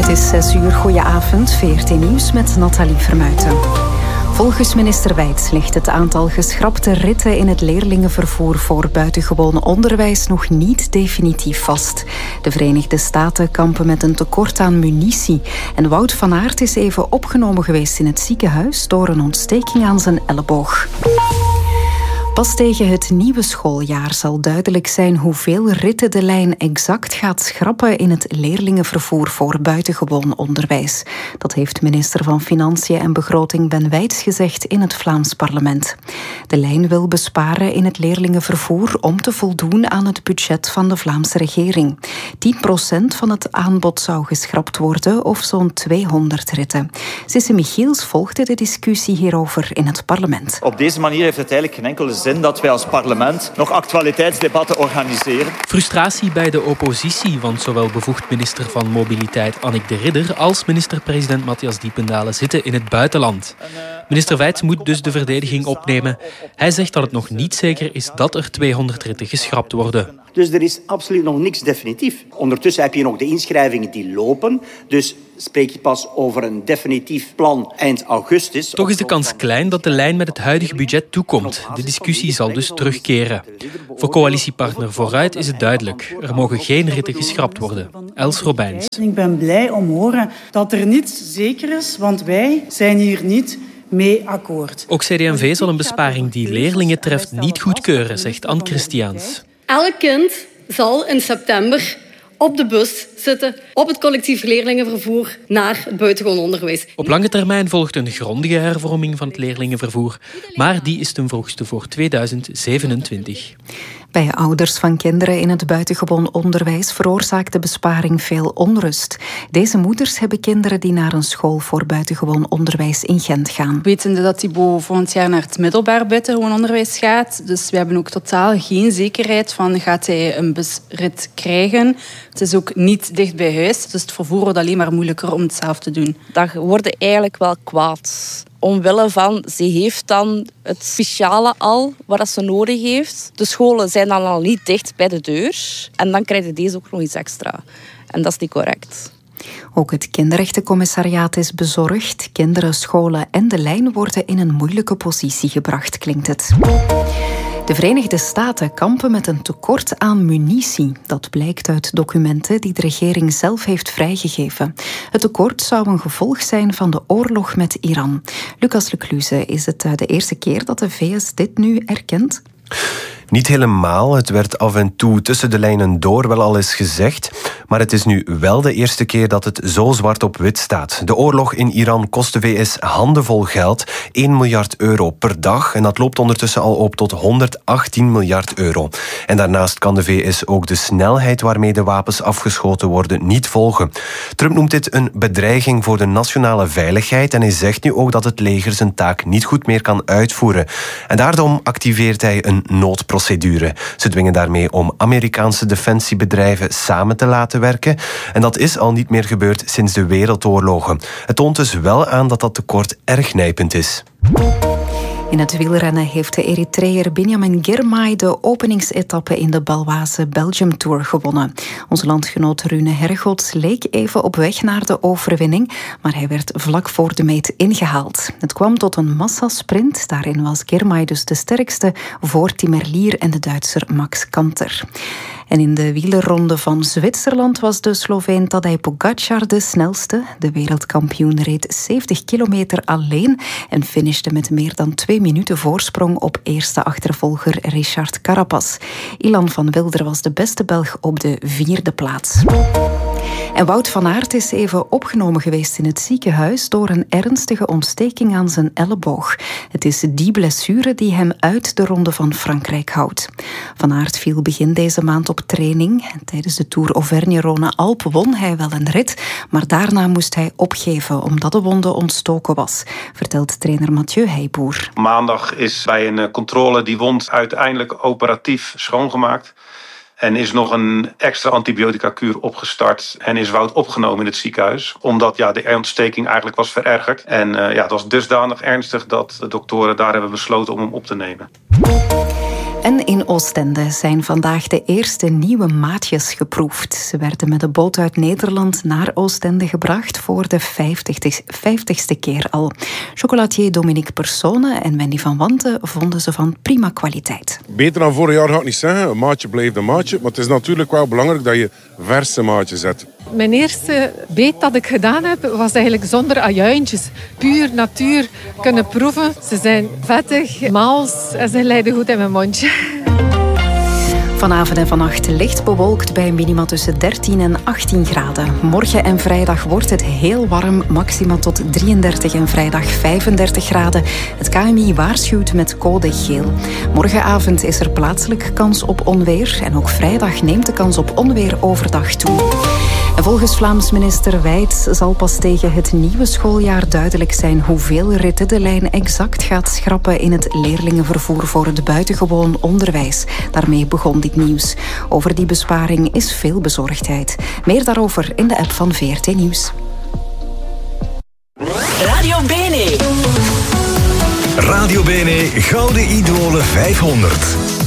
Het is 6 uur. Goedenavond, VRT Nieuws met Nathalie Vermuijten. Volgens minister Wijts ligt het aantal geschrapte ritten in het leerlingenvervoer voor buitengewoon onderwijs nog niet definitief vast. De Verenigde Staten kampen met een tekort aan munitie. En Wout van Aert is even opgenomen geweest in het ziekenhuis door een ontsteking aan zijn elleboog. Pas tegen het nieuwe schooljaar zal duidelijk zijn hoeveel ritten de lijn exact gaat schrappen in het leerlingenvervoer voor buitengewoon onderwijs. Dat heeft minister van Financiën en Begroting Ben Wijts gezegd in het Vlaams parlement. De lijn wil besparen in het leerlingenvervoer om te voldoen aan het budget van de Vlaamse regering. 10% van het aanbod zou geschrapt worden, of zo'n 200 ritten. Sisse Michiels volgde de discussie hierover in het parlement. Op deze manier heeft het eigenlijk geen enkele zin dat wij als parlement nog actualiteitsdebatten organiseren. Frustratie bij de oppositie, want zowel bevoegd minister van Mobiliteit Annick de Ridder als minister-president Matthias Diependalen zitten in het buitenland. Minister Wijts moet dus de verdediging opnemen. Hij zegt dat het nog niet zeker is dat er 200 ritten geschrapt worden. Dus er is absoluut nog niks definitief. Ondertussen heb je nog de inschrijvingen die lopen. Dus spreek je pas over een definitief plan eind augustus. Toch is de kans klein dat de lijn met het huidige budget toekomt. De discussie zal dus terugkeren. Voor coalitiepartner Vooruit is het duidelijk. Er mogen geen ritten geschrapt worden. Els Robijns. Ik ben blij om te horen dat er niets zeker is, want wij zijn hier niet mee akkoord. Ook CD&V zal een besparing die leerlingen treft niet goedkeuren, zegt Anne Christiaans. Elk kind zal in september op de bus zitten, op het collectief leerlingenvervoer naar het buitengewoon onderwijs. Op lange termijn volgt een grondige hervorming van het leerlingenvervoer, maar die is ten vroegste voor 2027. Bij ouders van kinderen in het buitengewoon onderwijs veroorzaakt de besparing veel onrust. Deze moeders hebben kinderen die naar een school voor buitengewoon onderwijs in Gent gaan. Wetende dat Thibaut volgend jaar naar het middelbaar buitengewoon onderwijs gaat. Dus we hebben ook totaal geen zekerheid van gaat hij een busrit krijgen. Het is ook niet dicht bij huis, dus het vervoer wordt alleen maar moeilijker om het zelf te doen. Dat wordt eigenlijk wel kwaad. Omwille van, ze heeft dan het speciale al, wat ze nodig heeft. De scholen zijn dan al niet dicht bij de deur. En dan krijg je deze ook nog iets extra. En dat is niet correct. Ook het kinderrechtencommissariaat is bezorgd. Kinderen, scholen en de lijn worden in een moeilijke positie gebracht, klinkt het. De Verenigde Staten kampen met een tekort aan munitie. Dat blijkt uit documenten die de regering zelf heeft vrijgegeven. Het tekort zou een gevolg zijn van de oorlog met Iran. Lucas Lecluze, is het de eerste keer dat de VS dit nu erkent? Niet helemaal. Het werd af en toe tussen de lijnen door wel al eens gezegd. Maar het is nu wel de eerste keer dat het zo zwart op wit staat. De oorlog in Iran kost de VS handenvol geld. 1 miljard euro per dag. En dat loopt ondertussen al op tot 118 miljard euro. En daarnaast kan de VS ook de snelheid waarmee de wapens afgeschoten worden niet volgen. Trump noemt dit een bedreiging voor de nationale veiligheid. En hij zegt nu ook dat het leger zijn taak niet goed meer kan uitvoeren. En daarom activeert hij een noodprocedure. Ze dwingen daarmee om Amerikaanse defensiebedrijven samen te laten werken. En dat is al niet meer gebeurd sinds de wereldoorlogen. Het toont dus wel aan dat dat tekort erg nijpend is. In het wielrennen heeft de Eritreër Benjamin Girmay de openingsetappe in de Baloise Belgium Tour gewonnen. Onze landgenoot Rune Hergots leek even op weg naar de overwinning, maar hij werd vlak voor de meet ingehaald. Het kwam tot een massasprint. Daarin was Girmay dus de sterkste voor Tim Merlier en de Duitser Max Kanter. En in de wielerronde van Zwitserland was de Sloveen Tadej Pogačar de snelste. De wereldkampioen reed 70 kilometer alleen en finishte met meer dan 2 minuten voorsprong op eerste achtervolger Richard Carapaz. Ilan van Wilder was de beste Belg op de 4e plaats. En Wout van Aert is even opgenomen geweest in het ziekenhuis door een ernstige ontsteking aan zijn elleboog. Het is die blessure die hem uit de Ronde van Frankrijk houdt. Van Aert viel begin deze maand op training. Tijdens de Tour Auvergne-Rhône-Alpes won hij wel een rit, maar daarna moest hij opgeven omdat de wonde ontstoken was, vertelt trainer Mathieu Heijboer. Maandag is bij een controle die wond uiteindelijk operatief schoongemaakt. En is nog een extra antibiotica-kuur opgestart en is Wout opgenomen in het ziekenhuis. Omdat de ontsteking eigenlijk was verergerd. En het was dusdanig ernstig dat de doktoren daar hebben besloten om hem op te nemen. En in Oostende zijn vandaag de eerste nieuwe maatjes geproefd. Ze werden met de boot uit Nederland naar Oostende gebracht voor de 50ste keer al. Chocolatier Dominique Persone en Wendy van Wanten vonden ze van prima kwaliteit. Beter dan vorig jaar ga ik niet zeggen. Een maatje blijft een maatje. Maar het is natuurlijk wel belangrijk dat je verse maatjes zet. Mijn eerste beet dat ik gedaan heb, was eigenlijk zonder ajuintjes. Puur natuur kunnen proeven. Ze zijn vettig, mals en ze glijden goed in mijn mondje. Vanavond en vannacht licht bewolkt bij een minima tussen 13 en 18 graden. Morgen en vrijdag wordt het heel warm, maxima tot 33 en vrijdag 35 graden. Het KMI waarschuwt met code geel. Morgenavond is er plaatselijk kans op onweer en ook vrijdag neemt de kans op onweer overdag toe. En volgens Vlaams minister Wijts zal pas tegen het nieuwe schooljaar duidelijk zijn hoeveel ritten de lijn exact gaat schrappen in het leerlingenvervoer voor het buitengewoon onderwijs. Daarmee begon dit nieuws. Over die besparing is veel bezorgdheid. Meer daarover in de app van VRT Nieuws. Radio Bene. Radio Bene Gouden Idolen 500.